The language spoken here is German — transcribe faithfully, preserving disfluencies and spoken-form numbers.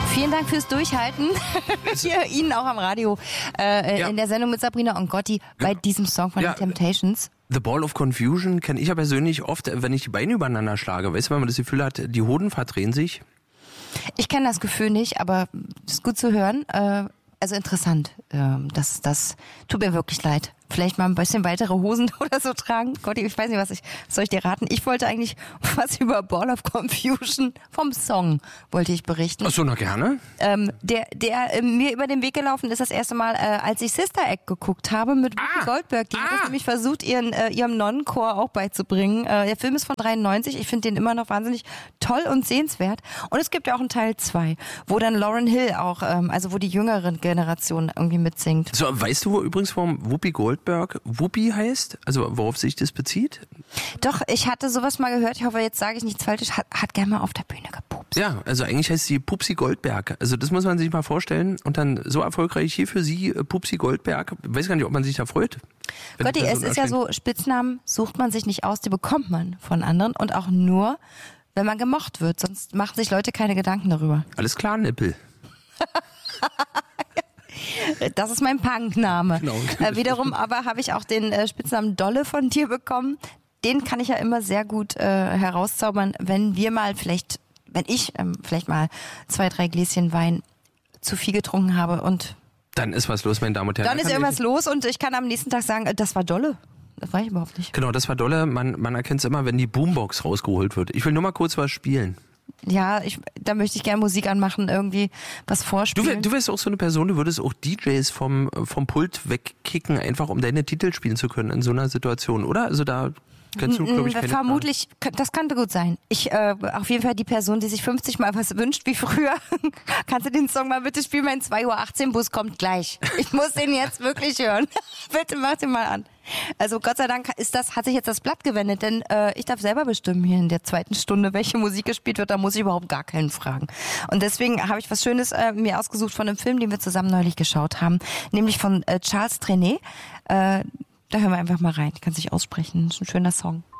Vielen Dank fürs Durchhalten. Hier Ihnen auch am Radio äh, ja. in der Sendung mit Sabrina und Gotti bei diesem Song von ja. den Temptations. The Ball of Confusion kenne ich ja persönlich oft, wenn ich die Beine übereinander schlage. Weißt du, wenn man das Gefühl hat, die Hoden verdrehen sich? Ich kenne das Gefühl nicht, aber es ist gut zu hören. Äh, also interessant. Äh, das, das tut mir wirklich leid. Vielleicht mal ein bisschen weitere Hosen oder so tragen. Gott, ich weiß nicht, was ich, was soll ich dir raten? Ich wollte eigentlich was über Ball of Confusion vom Song wollte ich berichten. Ach so, na gerne. Ähm, der, der äh, mir über den Weg gelaufen ist das erste Mal, äh, als ich Sister Act geguckt habe mit Whoopi ah, Goldberg. Die ah. hat das nämlich versucht, ihren, äh, ihrem Nonnenchor auch beizubringen. Äh, der Film ist von dreiundneunzig. Ich finde den immer noch wahnsinnig toll und sehenswert. Und es gibt ja auch einen Teil zwei, wo dann Lauryn Hill auch, ähm, also wo die jüngere Generation irgendwie mitsingt. So, weißt du wo übrigens, warum Whoopi Goldberg Whoopi heißt? Also worauf sich das bezieht? Doch, ich hatte sowas mal gehört, ich hoffe, jetzt sage ich nichts Falsches, hat, hat gerne mal auf der Bühne gepupst. Ja, also eigentlich heißt sie Pupsi Goldberg. Also das muss man sich mal vorstellen. Und dann so erfolgreich hier für sie, Pupsi Goldberg. Ich weiß gar nicht, ob man sich da freut. Gotti, es ist ja so, Spitznamen sucht man sich nicht aus, die bekommt man von anderen. Und auch nur, wenn man gemocht wird. Sonst machen sich Leute keine Gedanken darüber. Alles klar, Nippel. Das ist mein Punkname. Genau. Äh, wiederum aber habe ich auch den äh, Spitznamen Dolle von dir bekommen. Den kann ich ja immer sehr gut äh, herauszaubern, wenn wir mal vielleicht, wenn ich ähm, vielleicht mal zwei, drei Gläschen Wein zu viel getrunken habe und dann ist was los, meine Damen und Herren. Dann ist irgendwas los und ich kann am nächsten Tag sagen, das war Dolle. Das war ich überhaupt nicht. Genau, das war Dolle. Man, man erkennt es immer, wenn die Boombox rausgeholt wird. Ich will nur mal kurz was spielen. Ja, ich, da möchte ich gerne Musik anmachen, irgendwie was vorspielen. Du, du wärst auch so eine Person, du würdest auch D Js vom, vom Pult wegkicken, einfach um deine Titel spielen zu können in so einer Situation, oder? Also da kannst du, glaube ich, keine Vermutlich, Frage. Das könnte gut sein. Ich, äh, auf jeden Fall die Person, die sich fünfzig Mal was wünscht, wie früher. Kannst du den Song mal bitte spielen? Mein zwei Uhr achtzehn Bus kommt gleich. Ich muss den jetzt wirklich hören. Bitte mach den mal an. Also Gott sei Dank ist das, hat sich jetzt das Blatt gewendet, denn äh, ich darf selber bestimmen hier in der zweiten Stunde, welche Musik gespielt wird, da muss ich überhaupt gar keinen fragen. Und deswegen habe ich was Schönes äh, mir ausgesucht von einem Film, den wir zusammen neulich geschaut haben, nämlich von äh, Charles Trenet. Äh, da hören wir einfach mal rein, ich kann es nicht aussprechen, das ist ein schöner Song.